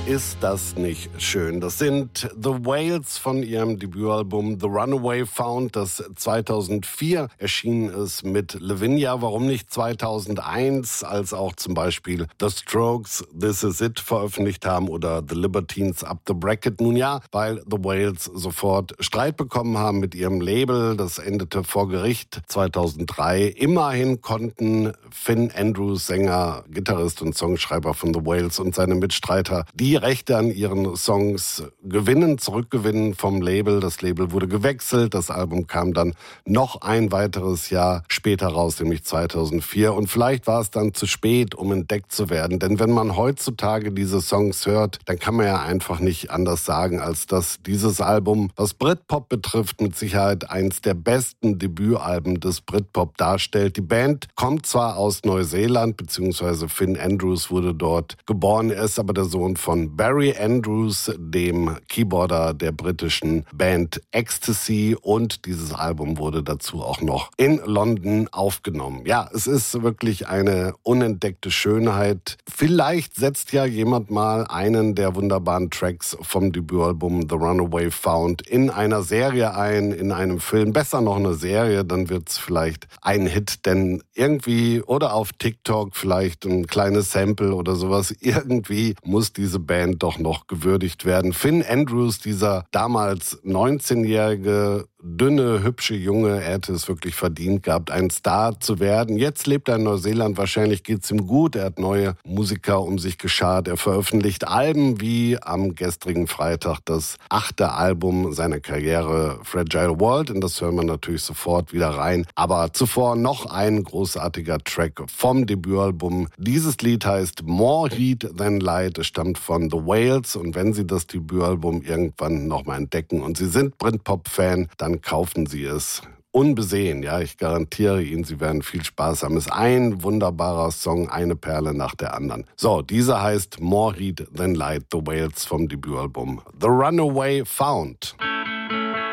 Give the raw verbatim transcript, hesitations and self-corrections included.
Ist das nicht schön? Das sind The Whales von ihrem Debütalbum The Runaway Found, das zweitausendvier erschienen ist mit Lavinia. Warum nicht zweitausendeins, als auch zum Beispiel The Strokes This Is It veröffentlicht haben oder The Libertines Up the Bracket? Nun ja, weil The Whales sofort Streit bekommen haben mit ihrem Label. Das endete vor Gericht zweitausenddrei. Immerhin konnten Finn Andrews, Sänger, Gitarrist und Songschreiber von The Whales, und seine Mitstreiter die Rechte an ihren Songs gewinnen, zurückgewinnen vom Label. Das Label wurde gewechselt. Das Album kam dann noch ein weiteres Jahr später raus, nämlich zweitausendvier. Und vielleicht war es dann zu spät, um entdeckt zu werden. Denn wenn man heutzutage diese Songs hört, dann kann man ja einfach nicht anders sagen, als dass dieses Album, was Britpop betrifft, mit Sicherheit eins der besten Debütalben des Britpop darstellt. Die Band kommt zwar aus Neuseeland, beziehungsweise Finn Andrews wurde dort geboren. Er ist aber der Sohn von Barry Andrews, dem Keyboarder der britischen Band Ecstasy, und dieses Album wurde dazu auch noch in London aufgenommen. Ja, es ist wirklich eine unentdeckte Schönheit. Vielleicht setzt ja jemand mal einen der wunderbaren Tracks vom Debütalbum The Runaway Found in einer Serie ein, in einem Film. Besser noch eine Serie, dann wird es vielleicht ein Hit, denn irgendwie, oder auf TikTok vielleicht ein kleines Sample oder sowas, irgendwie muss diese Band doch noch gewürdigt werden. Finn Andrews, dieser damals neunzehnjährige, dünne, hübsche Junge, er hätte es wirklich verdient gehabt, ein Star zu werden. Jetzt lebt er in Neuseeland, wahrscheinlich geht's ihm gut. Er hat neue Musiker um sich geschart. Er veröffentlicht Alben wie am gestrigen Freitag das achte Album seiner Karriere, Fragile World. Und das hören wir natürlich sofort wieder rein. Aber zuvor noch ein großartiger Track vom Debütalbum. Dieses Lied heißt More Heat Than Light. Es stammt von The Whales. Und wenn Sie das Debütalbum irgendwann nochmal entdecken und Sie sind Britpop-Fan, dann kaufen Sie es unbesehen. Ja, ich garantiere Ihnen, Sie werden viel Spaß haben. Es ist ein wunderbarer Song, eine Perle nach der anderen. So, dieser heißt More Heat Than Light, The Whales vom Debütalbum The Runaway Found.